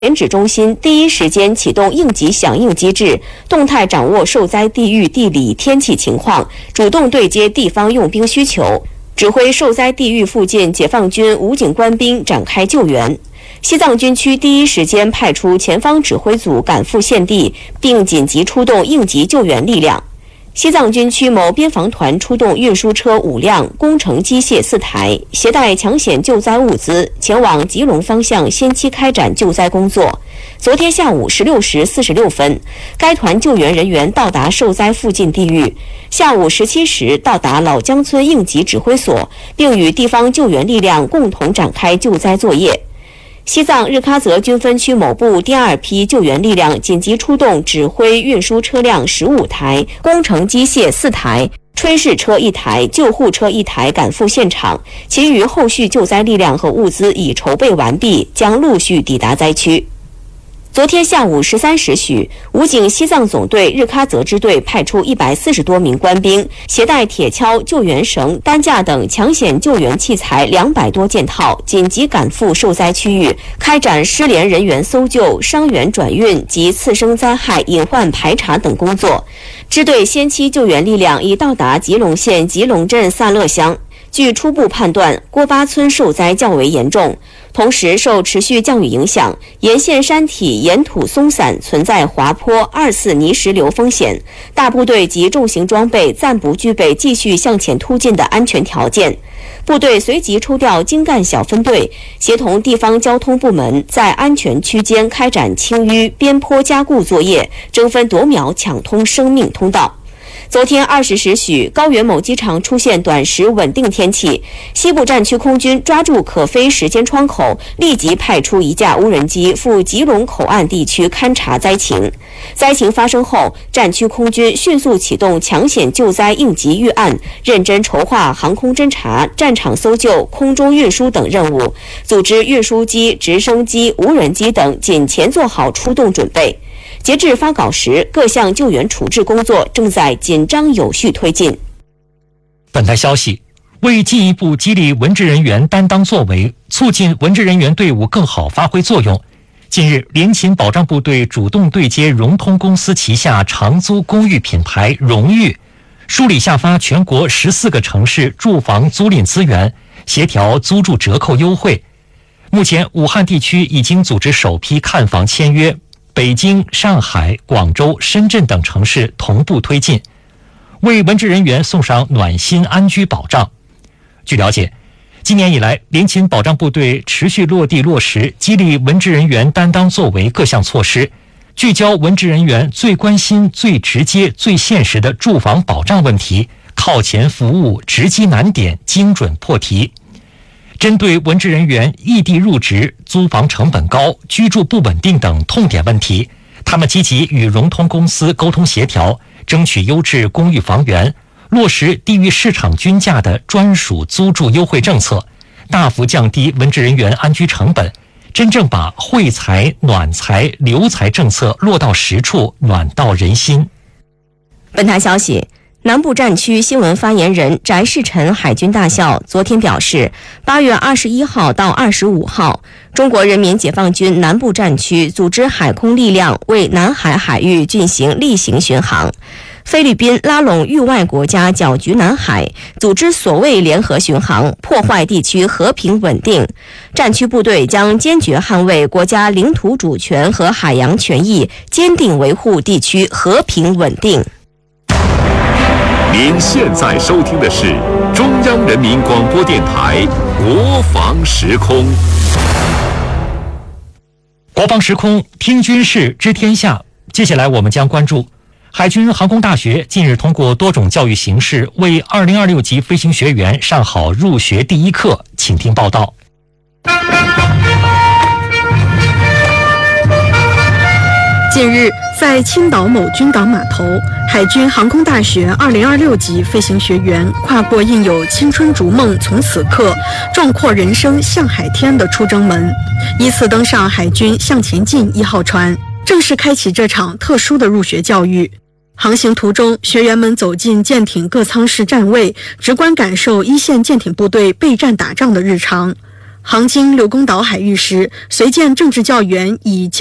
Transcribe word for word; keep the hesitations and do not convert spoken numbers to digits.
选址中心第一时间启动应急响应机制，动态掌握受灾地域地理天气情况，主动对接地方用兵需求，指挥受灾地域附近解放军武警官兵展开救援。西藏军区第一时间派出前方指挥组赶赴现地，并紧急出动应急救援力量。西藏军区某边防团出动运输车五辆、工程机械四台，携带抢险救灾物资，前往吉隆方向先期开展救灾工作。昨天下午十六时四十六分，该团救援人员到达受灾附近地域，下午十七时到达老江村应急指挥所，并与地方救援力量共同展开救灾作业。西藏日喀则军分区某部第二批救援力量紧急出动，指挥运输车辆十五台、工程机械四台、炊事车一台、救护车一台赶赴现场，其余后续救灾力量和物资已筹备完毕，将陆续抵达灾区。昨天下午十三时许，武警西藏总队日喀则支队派出一百四十多名官兵，携带铁锹、救援绳、担架等抢险救援器材两百多件套，紧急赶赴受灾区域，开展失联人员搜救、伤员转运及次生灾害隐患排查等工作。支队先期救援力量已到达吉隆县吉隆镇萨勒乡。据初步判断，郭巴村受灾较为严重。同时，受持续降雨影响，沿线山体岩土松散，存在滑坡、二次泥石流风险。大部队及重型装备暂不具备继续向前突进的安全条件。部队随即抽调精干小分队，协同地方交通部门，在安全区间开展清淤、边坡加固作业，争分夺秒抢通生命通道。昨天二十时许，高原某机场出现短时稳定天气，西部战区空军抓住可飞时间窗口，立即派出一架无人机赴吉隆口岸地区勘察灾情。灾情发生后，战区空军迅速启动抢险救灾应急预案，认真筹划航空侦察、战场搜救、空中运输等任务，组织运输机、直升机、无人机等紧前做好出动准备。截至发稿时，各项救援处置工作正在紧张有序推进。 本台消息，为进一步激励文职人员担当作为，促进文职人员队伍更好发挥作用，近日，联勤保障部队主动对接融通公司旗下长租公寓品牌荣誉，梳理下发全国十四个城市住房租赁资源，协调租住折扣优惠。目前，武汉地区已经组织首批看房签约。北京、上海、广州、深圳等城市同步推进，为文职人员送上暖心安居保障。据了解，今年以来，联勤保障部队持续落地落实激励文职人员担当作为各项措施，聚焦文职人员最关心、最直接、最现实的住房保障问题，靠前服务，直击难点，精准破题。针对文职人员异地入职、租房成本高、居住不稳定等痛点问题，他们积极与融通公司沟通协调，争取优质公寓房源，落实低于市场均价的专属租住优惠政策，大幅降低文职人员安居成本，真正把惠财、暖财、留财政策落到实处，暖到人心。 本台消息，南部战区新闻发言人翟世臣海军大校昨天表示，八月二十一号到二十五号，中国人民解放军南部战区组织海空力量为南海海域进行例行巡航。菲律宾拉拢域外国家搅局南海，组织所谓联合巡航，破坏地区和平稳定。战区部队将坚决捍卫国家领土主权和海洋权益，坚定维护地区和平稳定。 您现在收听的是中央人民广播电台国防时空。 国防时空，听军事知天下。接下来我们将关注海军航空大学近日通过多种教育形式为二零二六级飞行学员上好入学第一课，请听报道。 近日，在青岛某军港码头，海军航空大学二零二六级飞行学员跨过印有“青春逐梦从此刻，壮阔人生向海天”的出征门，依次登上海军向前进一号船，正式开启这场特殊的入学教育。航行途中，学员们走进舰艇各舱室站位，直观感受一线舰艇部队备战打仗的日常。 航经刘公岛海域时，随舰政治教员以